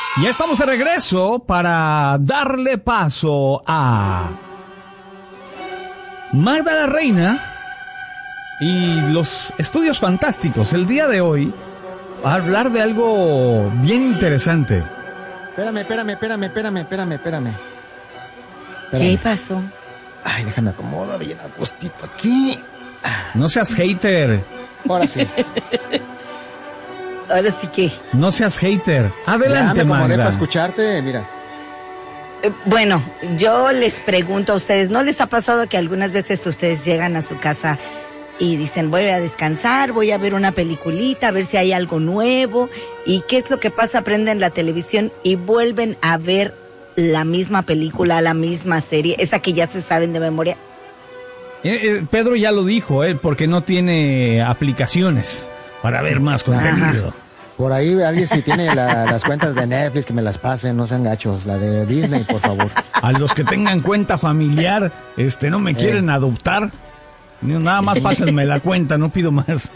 Ya estamos de regreso para darle paso a Magda la Reina y los Estudios Fantásticos. El día de hoy va a hablar de algo bien interesante. Espérame. ¿Qué pasó? Ay, déjame acomodar bien a gustito aquí. No seas hater. Ahora sí. Ahora sí que... No seas hater. Adelante, ya me acomodé para Magda. escucharte, mira. Bueno, yo les pregunto a ustedes, ¿no les ha pasado que algunas veces ustedes llegan a su casa y dicen, voy a descansar, voy a ver una peliculita, a ver si hay algo nuevo? ¿Y qué es lo que pasa? Prenden la televisión y vuelven a ver la misma película, la misma serie, esa que ya se saben de memoria. Pedro ya lo dijo, porque no tiene aplicaciones para ver más contenido. Ajá. Por ahí alguien si tiene las cuentas de Netflix que me las pasen, no sean gachos. La de Disney, por favor. A los que tengan cuenta familiar, no me quieren adoptar. Nada más pásenme la cuenta, no pido más.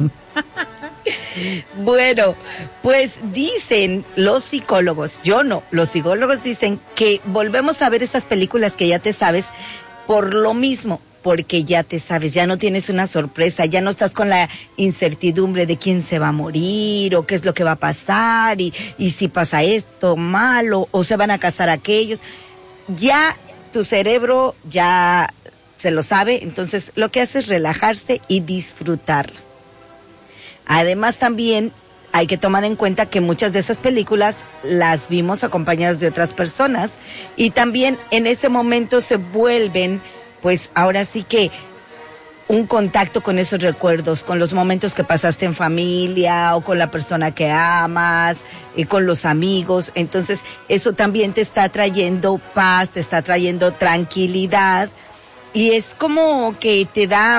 Bueno, pues dicen los psicólogos, yo no, los psicólogos dicen que volvemos a ver esas películas que ya te sabes por lo mismo, porque ya te sabes, ya no tienes una sorpresa, ya no estás con la incertidumbre de quién se va a morir o qué es lo que va a pasar y si pasa esto malo o se van a casar aquellos. Ya tu cerebro ya se lo sabe, entonces lo que hace es relajarse y disfrutarla. Además también hay que tomar en cuenta que muchas de esas películas las vimos acompañadas de otras personas y también en ese momento se vuelven, pues ahora sí que un contacto con esos recuerdos, con los momentos que pasaste en familia o con la persona que amas, con los amigos. Entonces eso también te está trayendo paz, te está trayendo tranquilidad y es como que te da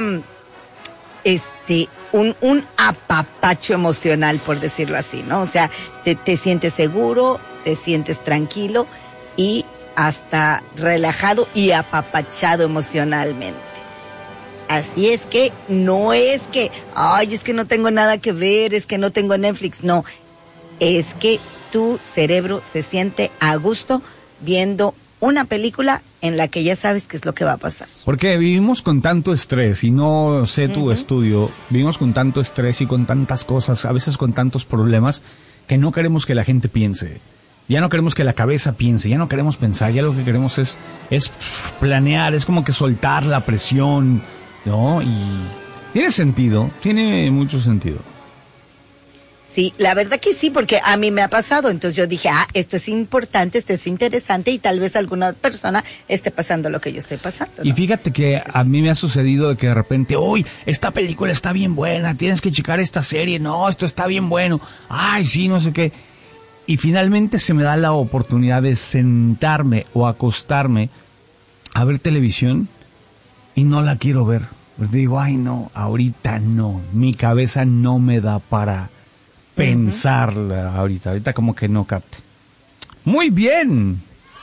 un apapacho emocional, por decirlo así, ¿no? O sea, te sientes seguro, te sientes tranquilo y hasta relajado y apapachado emocionalmente. Así es que no es que, ay, es que no tengo nada que ver, es que no tengo Netflix, no. Es que tu cerebro se siente a gusto viendo una película en la que ya sabes qué es lo que va a pasar. Porque vivimos con tanto estrés, y no sé tu estudio, vivimos con tanto estrés y con tantas cosas, a veces con tantos problemas, que no queremos que la gente piense. Ya no queremos que la cabeza piense, ya no queremos pensar, ya lo que queremos es planear, es como que soltar la presión, ¿no? Y tiene sentido, tiene mucho sentido. Sí, la verdad que sí, porque a mí me ha pasado. Entonces yo dije, esto es importante, esto es interesante y tal vez alguna persona esté pasando lo que yo estoy pasando, ¿no? Y fíjate que a mí me ha sucedido de que de repente, ¡uy, esta película está bien buena! Tienes que checar esta serie, no, esto está bien bueno, ¡ay, sí, no sé qué! Y finalmente se me da la oportunidad de sentarme o acostarme a ver televisión y no la quiero ver. Pues digo, ¡ay, no, ahorita no! Mi cabeza no me da para pensarla ahorita como que no capte. Muy bien.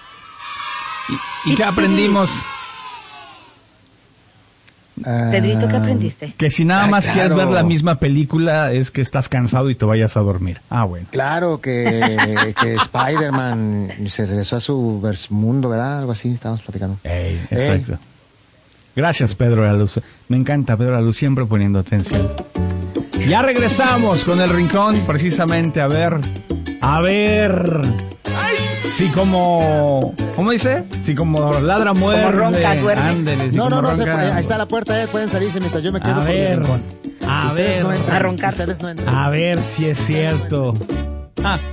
¿Y qué aprendimos? Pedrito, ¿qué aprendiste? Que si nada más claro. quieres ver la misma película es que estás cansado y te vayas a dormir. Bueno. Claro que Spider-Man se regresó a su mundo, ¿verdad? Algo así, estábamos platicando. Exacto. Gracias, Pedro la Luz. Me encanta Pedro la Luz, siempre poniendo atención. Ya regresamos con el rincón, precisamente, a ver. Si como, ¿cómo dice? Si como ladra muerde. Como ronca, duerme. Ándele, si No, como ronca. ahí está la puerta, pueden salirse mientras yo me quedo A con mi ver, rincón. a Ustedes ver. no entran, A roncar. ustedes no entran. A ver si es cierto.